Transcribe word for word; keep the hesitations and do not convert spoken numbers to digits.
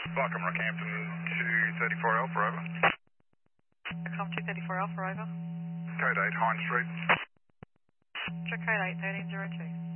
Welcome, Rockhampton two thirty-four Alpha, over. Com two thirty-four Alpha, over. Code eight, Hine Street. Check code eight, thirteen zero two.